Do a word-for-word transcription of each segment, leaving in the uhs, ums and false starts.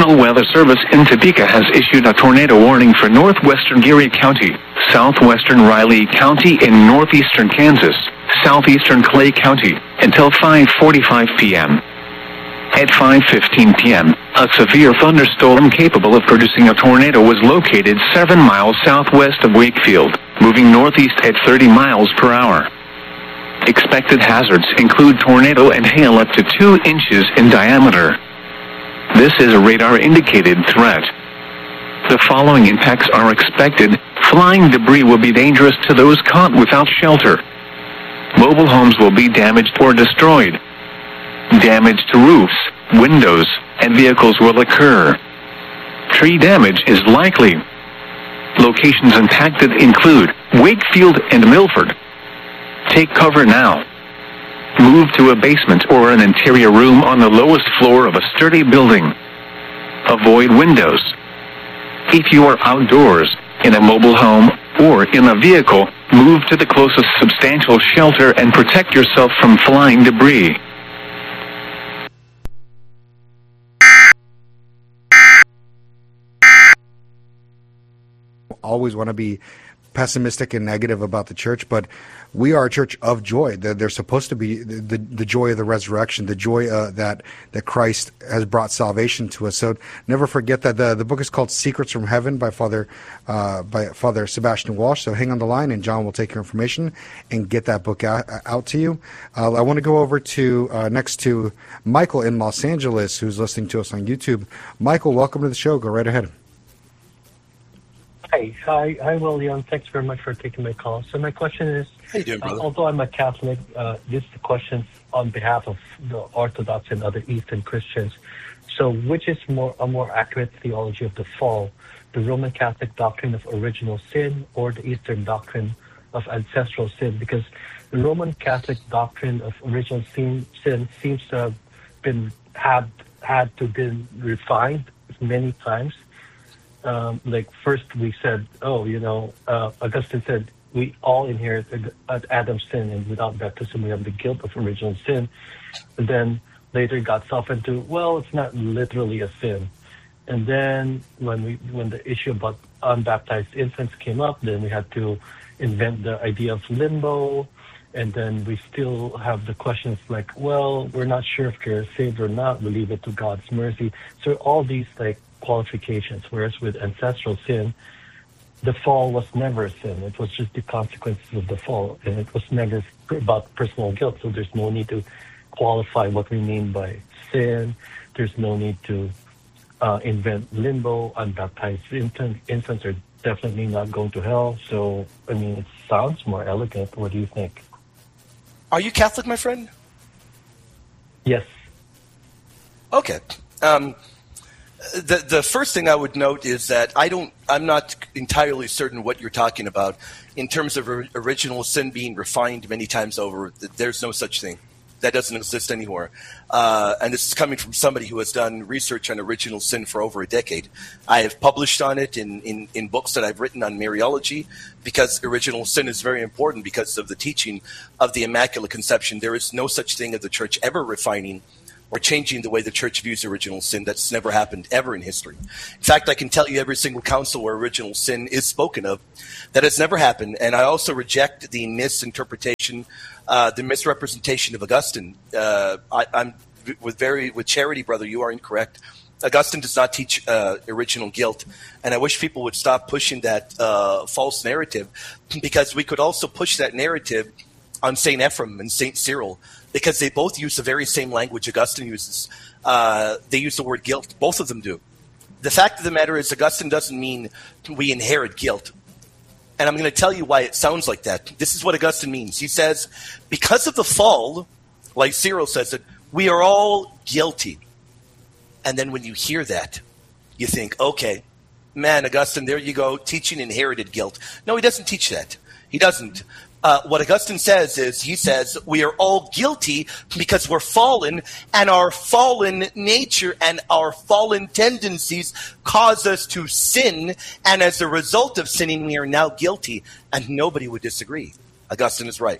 National Weather Service in Topeka has issued a tornado warning for northwestern Geary County, southwestern Riley County in northeastern Kansas, southeastern Clay County, until five forty-five p.m. At five fifteen p.m., a severe thunderstorm capable of producing a tornado was located seven miles southwest of Wakefield, moving northeast at thirty miles per hour. Expected hazards include tornado and hail up to two inches in diameter. This is a radar-indicated threat. The following impacts are expected. Flying debris will be dangerous to those caught without shelter. Mobile homes will be damaged or destroyed. Damage to roofs, windows, and vehicles will occur. Tree damage is likely. Locations impacted include Wakefield and Milford. Take cover now. Move to a basement or an interior room on the lowest floor of a sturdy building. Avoid windows. If you are outdoors, in a mobile home, or in a vehicle, move to the closest substantial shelter and protect yourself from flying debris. Always want to be pessimistic and negative about the church, but we are a church of joy. They're, they're supposed to be the, the, the joy of the resurrection, the joy uh, that that Christ has brought salvation to us. So never forget that the the book is called Secrets from Heaven by Father uh, by Father Sebastian Walsh. So hang on the line, and John will take your information and get that book out, out to you. Uh, I want to go over to uh, next to Michael in Los Angeles, who's listening to us on YouTube. Michael, welcome to the show. Go right ahead. Hi, hi, hi, William. Thanks very much for taking my call. So my question is, How you doing, brother? Uh, although I'm a Catholic, uh, this is the question on behalf of the Orthodox and other Eastern Christians. So which is more a more accurate theology of the fall, the Roman Catholic doctrine of original sin or the Eastern doctrine of ancestral sin? Because the Roman Catholic doctrine of original sin, sin seems to have been had had to been refined many times. Um, like first we said, oh, you know, uh, Augustine said we all inherit Adam's sin, and without baptism we have the guilt of original sin. And then later got softened to, well, it's not literally a sin. And then when we when the issue about unbaptized infants came up, then we had to invent the idea of limbo. And then we still have the questions like, well, we're not sure if you're saved or not. We leave it to God's mercy. So all these like qualifications, whereas with ancestral sin, the fall was never a sin. It was just the consequences of the fall, and it was never about personal guilt. So there's no need to qualify what we mean by sin. There's no need to uh, invent limbo. Unbaptized infant, infants are definitely not going to hell. So, I mean, it sounds more elegant. What do you think? Are you Catholic, my friend? Yes. Okay. Um, The the first thing I would note is that I don't I'm not entirely certain what you're talking about in terms of original sin being refined many times over. There's no such thing. That doesn't exist anymore. Uh, and this is coming from somebody who has done research on original sin for over a decade. I have published on it in, in, in books that I've written on Mariology, because original sin is very important because of the teaching of the Immaculate Conception. There is no such thing as the church ever refining or changing the way the church views original sin. That's never happened ever in history. In fact, I can tell you every single council where original sin is spoken of, that has never happened. And I also reject the misinterpretation, uh, the misrepresentation of Augustine. Uh, I, I'm with very with charity, brother. You are incorrect. Augustine does not teach uh, original guilt, and I wish people would stop pushing that uh, false narrative, because we could also push that narrative on Saint Ephrem and Saint Cyril, because they both use the very same language Augustine uses. Uh, they use the word guilt. Both of them do. The fact of the matter is Augustine doesn't mean we inherit guilt. And I'm going to tell you why it sounds like that. This is what Augustine means. He says, because of the fall, like Cyril says it, we are all guilty. And then when you hear that, you think, okay, man, Augustine, there you go, teaching inherited guilt. No, he doesn't teach that. He doesn't. Uh, what Augustine says is, he says, we are all guilty because we're fallen, and our fallen nature and our fallen tendencies cause us to sin, and as a result of sinning, we are now guilty, and nobody would disagree. Augustine is right.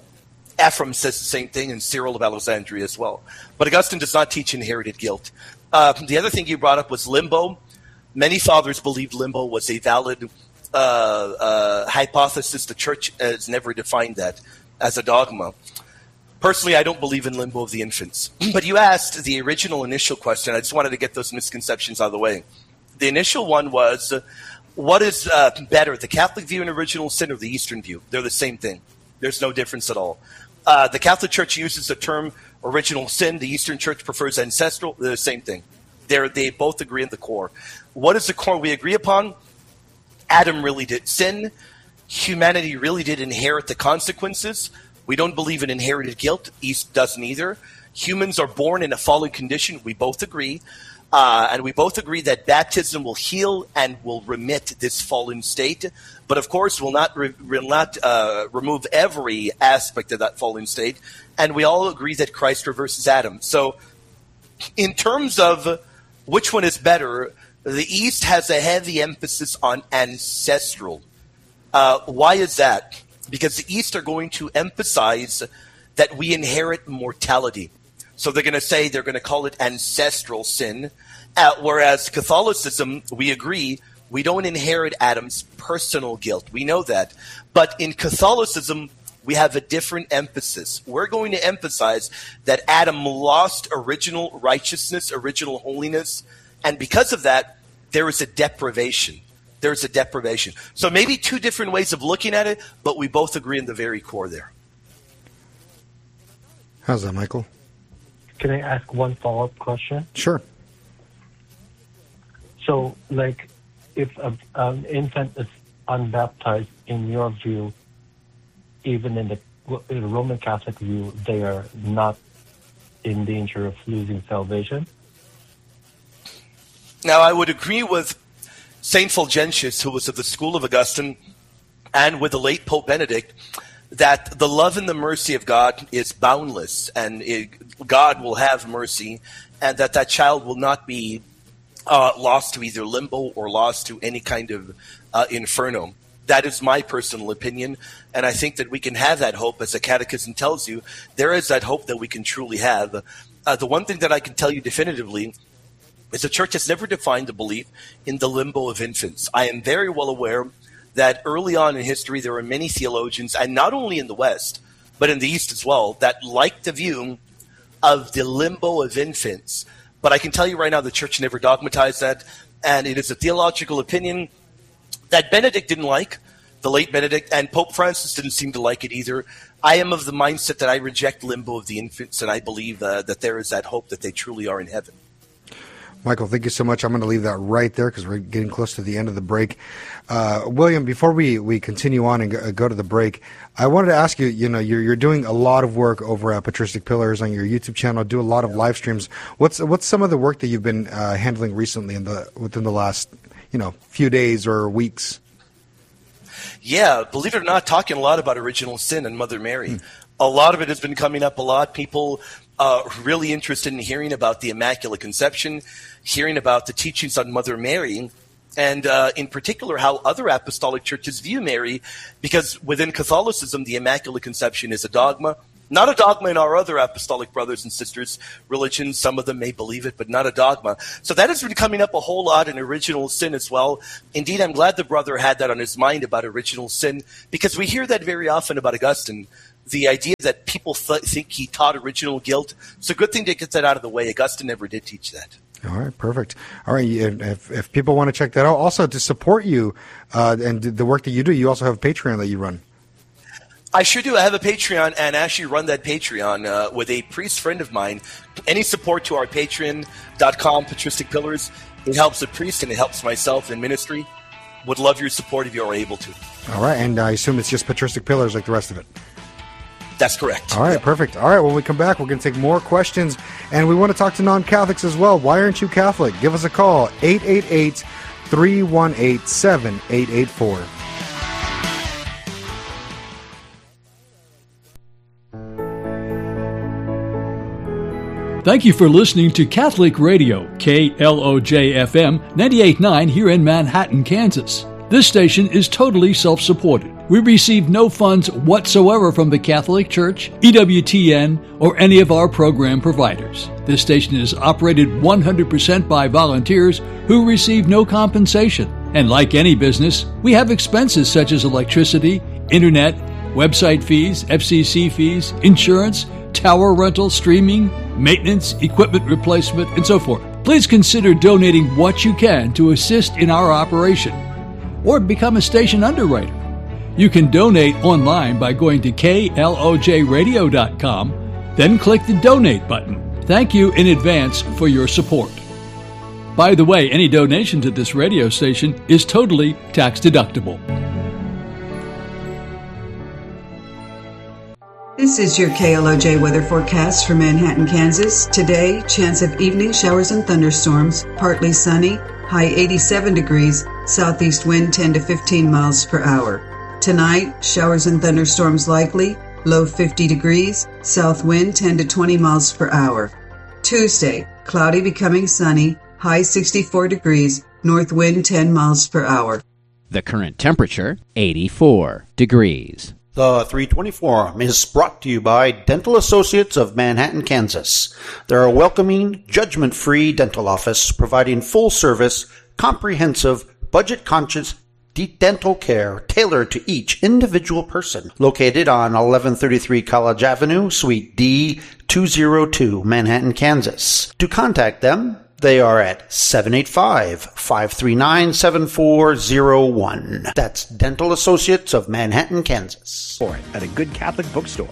Ephraim says the same thing, and Cyril of Alexandria as well. But Augustine does not teach inherited guilt. Uh, the other thing you brought up was limbo. Many fathers believed limbo was a valid uh, uh, hypothesis. The church has never defined that as a dogma. Personally, I don't believe in limbo of the infants. But you asked the original initial question. I just wanted to get those misconceptions out of the way. The initial one was, uh, what is uh, better, the Catholic view in original sin or the Eastern view? They're the same thing. There's no difference at all. Uh, the Catholic Church uses the term original sin. The Eastern Church prefers ancestral. They're the same thing. They're, they both agree in the core. What is the core we agree upon? Adam really did sin. Humanity really did inherit the consequences. We don't believe in inherited guilt. East doesn't either. Humans are born in a fallen condition. We both agree. Uh, and we both agree that baptism will heal and will remit this fallen state. But of course, will not re- will not uh, remove every aspect of that fallen state. And we all agree that Christ reverses Adam. So in terms of which one is better, the East has a heavy emphasis on ancestral. Uh, why is that? Because the East are going to emphasize that we inherit mortality. So they're going to say, they're going to call it ancestral sin. Uh, whereas Catholicism, we agree, we don't inherit Adam's personal guilt. We know that. But in Catholicism, we have a different emphasis. We're going to emphasize that Adam lost original righteousness, original holiness. And because of that, there is a deprivation. There's a deprivation. So maybe two different ways of looking at it, but we both agree in the very core there. How's that, Michael? Can I ask one follow-up question? Sure. So, like, if a, an infant is unbaptized, in your view, even in the, in the Roman Catholic view, they are not in danger of losing salvation? Now, I would agree with Saint Fulgentius, who was of the school of Augustine, and with the late Pope Benedict, that the love and the mercy of God is boundless, and it, God will have mercy, and that that child will not be uh, lost to either limbo or lost to any kind of uh, inferno. That is my personal opinion, and I think that we can have that hope, as the Catechism tells you. There is that hope that we can truly have. Uh, the one thing that I can tell you definitively is the Church has never defined the belief in the limbo of infants. I am very well aware that early on in history there were many theologians, and not only in the West, but in the East as well, that liked the view of the limbo of infants. But I can tell you right now the Church never dogmatized that, and it is a theological opinion that Benedict didn't like, the late Benedict, and Pope Francis didn't seem to like it either. I am of the mindset that I reject limbo of the infants, and I believe uh, that there is that hope that they truly are in heaven. Michael, thank you so much. I'm going to leave that right there because we're getting close to the end of the break. Uh, William, before we, we continue on and go, go to the break, I wanted to ask you, you know, you're, you're doing a lot of work over at Patristic Pillars on your YouTube channel, do a lot of live streams. What's what's some of the work that you've been uh, handling recently in the within the last, you know, few days or weeks? Yeah, believe it or not, talking a lot about original sin and Mother Mary. Hmm. A lot of it has been coming up a lot. People uh, really interested in hearing about the Immaculate Conception, hearing about the teachings on Mother Mary, and uh, in particular how other apostolic churches view Mary, because within Catholicism, the Immaculate Conception is a dogma. Not a dogma in our other apostolic brothers and sisters' religions. Some of them may believe it, but not a dogma. So that has been coming up a whole lot in original sin as well. Indeed, I'm glad the brother had that on his mind about original sin, because we hear that very often about Augustine. The idea that people th- think he taught original guilt. It's a good thing to get that out of the way. Augustine never did teach that. All right, perfect. All right, if, if people want to check that out, also to support you uh, and the work that you do, you also have a Patreon that you run. I sure do. I have a Patreon and actually run that Patreon uh, with a priest friend of mine. Any support to our patreon dot com, Patristic Pillars, it helps the priest and it helps myself in ministry. Would love your support if you're able to. All right, and I assume it's just Patristic Pillars like the rest of it. That's correct. All right, yep. Perfect. All right, when we come back, we're going to take more questions, and we want to talk to non-Catholics as well. Why aren't you Catholic? Give us a call, eight eight eight, three one eight, seven eight eight four. Thank you for listening to Catholic Radio, K L O J F M ninety-eight point nine here in Manhattan, Kansas. This station is totally self-supported. We receive no funds whatsoever from the Catholic Church, E W T N, or any of our program providers. This station is operated one hundred percent by volunteers who receive no compensation. And like any business, we have expenses such as electricity, internet, website fees, F C C fees, insurance, tower rental, streaming, maintenance, equipment replacement, and so forth. Please consider donating what you can to assist in our operation, or become a station underwriter. You can donate online by going to K L O J radio dot com, then click the donate button. Thank you in advance for your support. By the way, any donation to this radio station is totally tax deductible. This is your K L O J weather forecast for Manhattan, Kansas. Today, chance of evening showers and thunderstorms, partly sunny, high eighty-seven degrees, southeast wind ten to fifteen miles per hour. Tonight, showers and thunderstorms likely, low fifty degrees, south wind ten to twenty miles per hour. Tuesday, cloudy becoming sunny, high sixty-four degrees, north wind ten miles per hour. The current temperature, eighty-four degrees. The three twenty-four is brought to you by Dental Associates of Manhattan, Kansas. They're a welcoming, judgment-free dental office providing full-service, comprehensive, budget-conscious dental care tailored to each individual person. Located on eleven thirty-three College Avenue, Suite D two oh two, Manhattan, Kansas. To contact them, they are at seven eight five, five three nine, seven four zero one. That's Dental Associates of Manhattan, Kansas. Or at a good Catholic bookstore.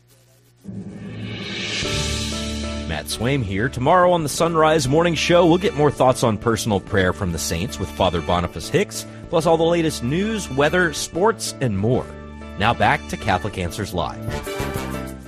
Matt Swaim here. Tomorrow on the Sunrise Morning Show, we'll get more thoughts on personal prayer from the saints with Father Boniface Hicks, plus all the latest news, weather, sports, and more. Now back to Catholic Answers Live.